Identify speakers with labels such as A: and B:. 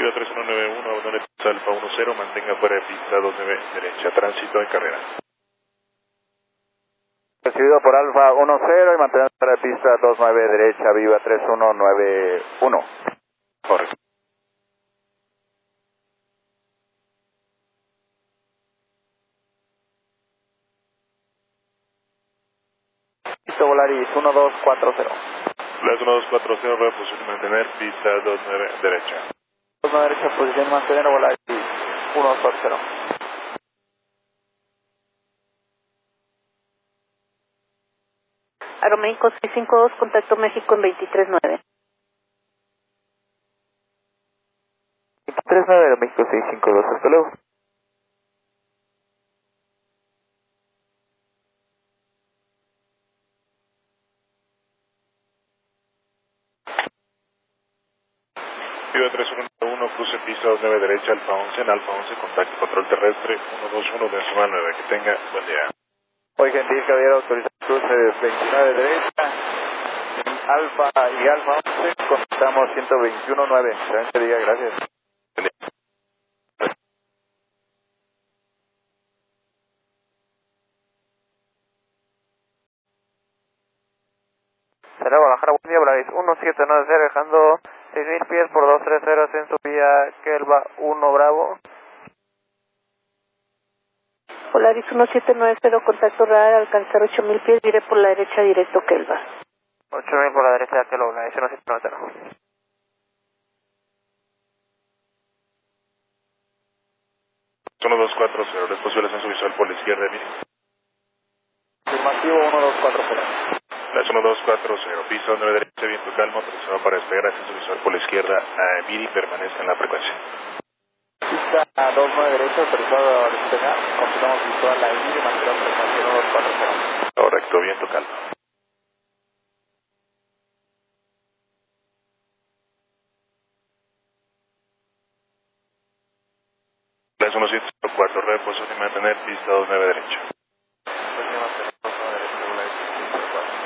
A: Viva 3191, abandone pista Alfa 10, mantenga fuera de pista 29 derecha, tránsito en carrera.
B: Recibido por Alfa 10 y mantener fuera de pista 29 derecha, Viva 3191.
A: Correcto.
B: Listo, Volaris 1240.
A: Las 1240, rueda posición mantener pista 29 derecha.
B: 29 derecha, posición mantener, Volaris 1240.
C: Aeroméxico 652, contacto México en 239.
B: 239 Aeroméxico 652, hasta luego.
A: Viva 3191, cruce pista 29 derecha, Alfa 11, en Alfa 11, contacto control terrestre 121 decimal 9, que tenga buen día.
B: Hoy gentil caballero, autoriza cruce 29 derecha, Alfa y Alfa 11, contamos 121.9. Excelente día, gracias.
A: Buen día.
B: Será Guadalajara, buen día, Volaris 1790, dejando 6.000 pies por 230, ascenso vía Kelva 1 Bravo.
C: Polaris 1790, contacto radar, alcanzar 8000 pies, diré por la derecha directo Kelva.
B: 8.000 por la derecha, Kelva, Volaris 1790.
A: 1240, ¿es posible ascenso visual por la izquierda, Miri?
B: Afirmativo 1240.
A: Las 1240, pista 9 derecha, viento calmo, autorizado para despegar, ascenso visual por la izquierda, Miri, permanece en la frecuencia.
B: Pista 29 derecha, autorizado a despegar, continuamos visual la I y mantenemos frecuencia 1240.
A: Correcto, viento calmo. Las 1704, reposición y mantener pista 29 derecha.